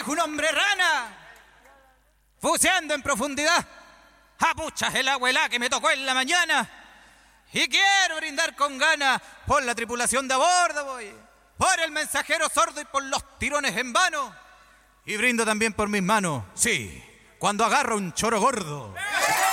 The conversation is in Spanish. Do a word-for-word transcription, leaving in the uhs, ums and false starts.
dijo un hombre rana, buceando en profundidad. A puchas el agua que me tocó en la mañana. Y quiero brindar con ganas por la tripulación de a bordo, voy, por el mensajero sordo y por los tirones en vano. Y brindo también por mis manos, sí, cuando agarro un choro gordo.